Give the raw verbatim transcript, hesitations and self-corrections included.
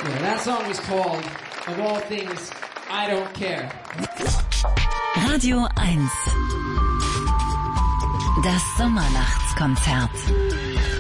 Yeah, that song is called Of All Things I Don't Care. Radio eins. Das Sommernachtskonzert.